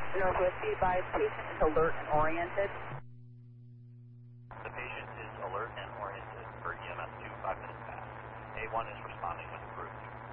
Northwest, be advised, patient is alert and oriented. The patient is alert and oriented for EMS 2, 5 minutes past. A1 is responding with approved.